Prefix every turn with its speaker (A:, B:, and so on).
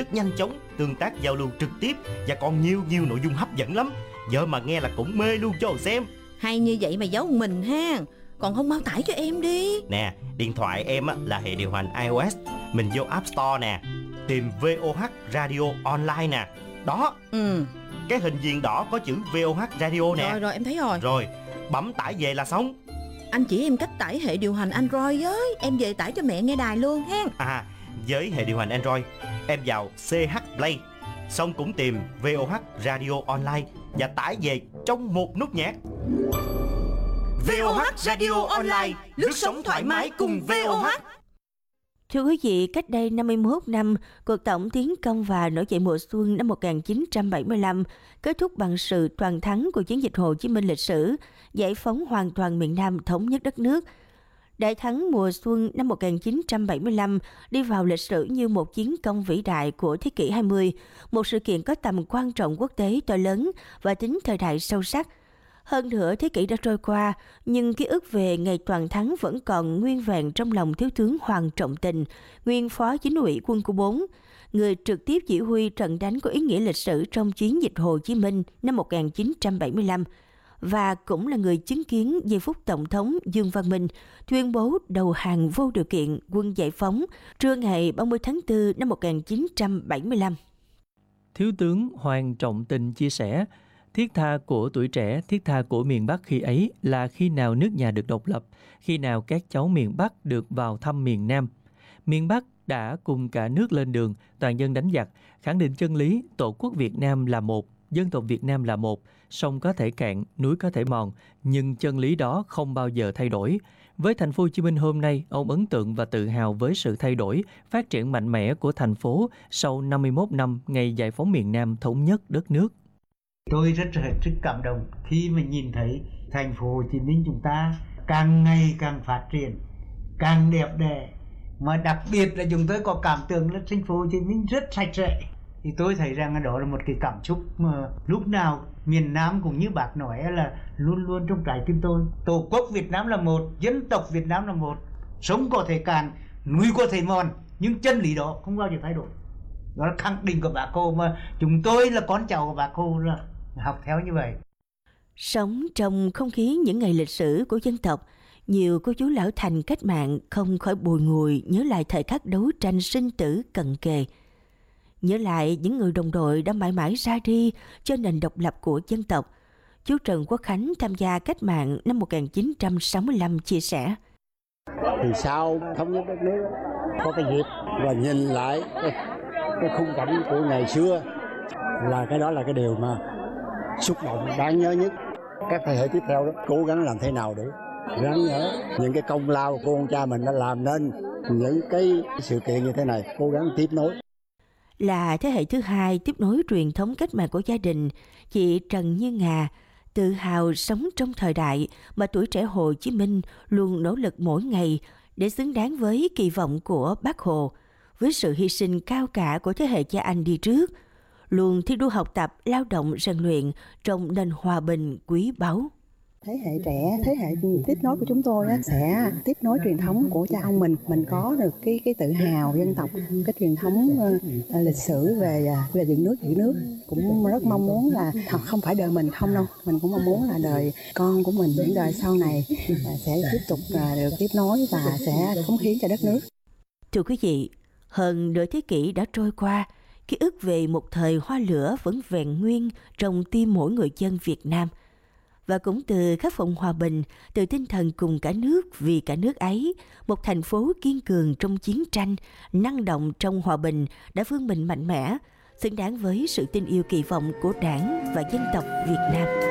A: rất nhanh chóng, tương tác giao lưu trực tiếp và còn nhiều nội dung hấp dẫn lắm. Vợ mà nghe là cũng mê luôn cho xem.
B: Hay như vậy mà giấu mình ha. Còn không mau tải cho em đi.
A: Nè, điện thoại em là hệ điều hành iOS. Mình vô App Store nè, tìm VOH Radio Online nè. Đó. Cái hình viền đỏ có chữ VOH Radio nè.
B: Rồi em thấy rồi.
A: Rồi, bấm tải về là xong.
B: Anh chỉ em cách tải hệ điều hành Android với. Em về tải cho mẹ nghe đài luôn ha.
A: Với hệ điều hành Android, em vào CH Play, xong cũng tìm VOH Radio Online và tải về trong một nút nhạc. VOH Radio Online, lướt sóng thoải mái cùng VOH.
C: Thưa quý vị, cách đây 51 năm, cuộc tổng tiến công và nổi dậy mùa xuân năm 1975 kết thúc bằng sự toàn thắng của chiến dịch Hồ Chí Minh lịch sử, giải phóng hoàn toàn miền Nam, thống nhất đất nước. Đại thắng mùa xuân năm 1975 đi vào lịch sử như một chiến công vĩ đại của thế kỷ 20, một sự kiện có tầm quan trọng quốc tế to lớn và tính thời đại sâu sắc. Hơn nửa thế kỷ đã trôi qua, nhưng ký ức về ngày toàn thắng vẫn còn nguyên vẹn trong lòng Thiếu tướng Hoàng Trọng Tình, nguyên Phó Chính ủy Quân khu 4, người trực tiếp chỉ huy trận đánh có ý nghĩa lịch sử trong chiến dịch Hồ Chí Minh năm 1975, và cũng là người chứng kiến giây phút Tổng thống Dương Văn Minh tuyên bố đầu hàng vô điều kiện quân giải phóng trưa ngày 30 tháng 4 năm 1975.
D: Thiếu tướng Hoàng Trọng Tình chia sẻ, thiết tha của tuổi trẻ, thiết tha của miền Bắc khi ấy là khi nào nước nhà được độc lập, khi nào các cháu miền Bắc được vào thăm miền Nam. Miền Bắc đã cùng cả nước lên đường, toàn dân đánh giặc, khẳng định chân lý Tổ quốc Việt Nam là một, dân tộc Việt Nam là một, sông có thể cạn, núi có thể mòn, nhưng chân lý đó không bao giờ thay đổi. Với thành phố Hồ Chí Minh hôm nay, ông ấn tượng và tự hào với sự thay đổi, phát triển mạnh mẽ của thành phố sau 51 năm ngày giải phóng miền Nam, thống nhất đất nước.
E: Tôi rất cảm động khi mà nhìn thấy thành phố Hồ Chí Minh chúng ta càng ngày càng phát triển, càng đẹp đẽ, mà đặc biệt là chúng tôi có cảm tưởng là thành phố Hồ Chí Minh rất sạch sẽ. Thì tôi thấy rằng đó là một cái cảm xúc mà lúc nào miền Nam cũng như bác nói là luôn luôn trong trái tim tôi. Tổ quốc Việt Nam là một, dân tộc Việt Nam là một, sông có thể cạn, núi có thể mòn, nhưng chân lý đó không bao giờ thay đổi. Đó là khẳng định của Bác Hồ mà chúng tôi là con cháu của Bác Hồ là học theo như vậy.
C: Sống trong không khí những ngày lịch sử của dân tộc, nhiều cô chú lão thành cách mạng không khỏi bùi ngùi nhớ lại thời khắc đấu tranh sinh tử cận kề. Nhớ lại những người đồng đội đã mãi mãi ra đi cho nền độc lập của dân tộc. Chú Trần Quốc Khánh tham gia cách mạng năm 1965 chia sẻ.
F: Thì sau thống nhất đất nước có cái dịp và nhìn lại cái khung cảnh của ngày xưa, là cái đó là cái điều mà xúc động đáng nhớ nhất. Các thế hệ tiếp theo đó cố gắng làm thế nào để gắng nhớ những cái công lao của ông cha mình đã làm nên những cái sự kiện như thế này, cố gắng tiếp nối.
C: Là thế hệ thứ hai tiếp nối truyền thống cách mạng của gia đình, chị Trần Như Ngà tự hào sống trong thời đại mà tuổi trẻ Hồ Chí Minh luôn nỗ lực mỗi ngày để xứng đáng với kỳ vọng của Bác Hồ, với sự hy sinh cao cả của thế hệ cha anh đi trước, luôn thi đua học tập, lao động, rèn luyện trong nền hòa bình quý báu.
G: Thế hệ trẻ, thế hệ tiếp nối của chúng tôi sẽ tiếp nối truyền thống của cha ông mình có được cái tự hào dân tộc, cái truyền thống lịch sử về dựng nước giữ nước. Cũng rất mong muốn là không phải đời mình không đâu, mình cũng mong muốn là đời con của mình, những đời sau này sẽ tiếp tục được tiếp nối và sẽ cống hiến cho đất nước.
C: Thưa quý vị, hơn nửa thế kỷ đã trôi qua, ký ức về một thời hoa lửa vẫn vẹn nguyên trong tim mỗi người dân Việt Nam. Và cũng từ khát vọng hòa bình, từ tinh thần cùng cả nước vì cả nước ấy, một thành phố kiên cường trong chiến tranh, năng động trong hòa bình đã vươn mình mạnh mẽ, xứng đáng với sự tin yêu kỳ vọng của Đảng và dân tộc Việt Nam.